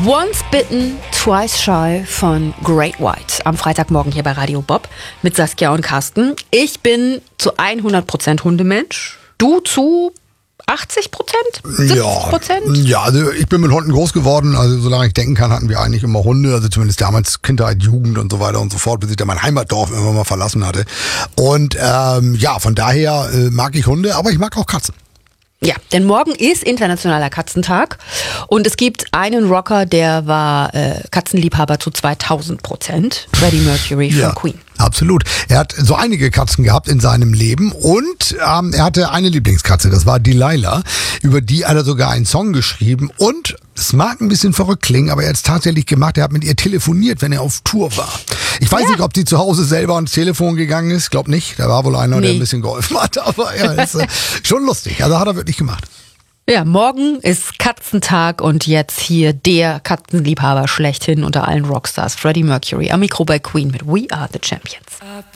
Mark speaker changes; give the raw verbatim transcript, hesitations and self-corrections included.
Speaker 1: Once Bitten, Twice Shy von Great White. Am Freitagmorgen hier bei Radio Bob mit Saskia und Carsten. Ich bin zu hundert Prozent Hundemensch. Du zu achtzig Prozent? siebzig Prozent?
Speaker 2: Ja, ja, also ich bin mit Hunden groß geworden. Also solange ich denken kann, hatten wir eigentlich immer Hunde. Also zumindest damals Kindheit, Jugend und so weiter und so fort, bis ich dann mein Heimatdorf irgendwann mal verlassen hatte. Und ähm, ja, von daher äh, mag ich Hunde, aber ich mag auch Katzen.
Speaker 1: Ja, denn morgen ist Internationaler Katzentag und es gibt einen Rocker, der war äh, Katzenliebhaber zu zweitausend Prozent. Freddie Mercury von
Speaker 2: Ja.
Speaker 1: Queen.
Speaker 2: Absolut. Er hat so einige Katzen gehabt in seinem Leben und ähm, er hatte eine Lieblingskatze, das war Delilah, über die hat er sogar einen Song geschrieben und es mag ein bisschen verrückt klingen, aber er hat es tatsächlich gemacht, er hat mit ihr telefoniert, wenn er auf Tour war. Ich weiß
Speaker 1: Ja.
Speaker 2: nicht, ob die zu Hause selber ans Telefon gegangen ist, glaub nicht, da war wohl einer, der
Speaker 1: Nee.
Speaker 2: ein bisschen geholfen hat, aber er ist äh, schon lustig, also hat er wirklich gemacht.
Speaker 1: Ja, morgen ist Katzentag und jetzt hier der Katzenliebhaber schlechthin unter allen Rockstars, Freddie Mercury, am Mikro bei Queen mit We Are the Champions.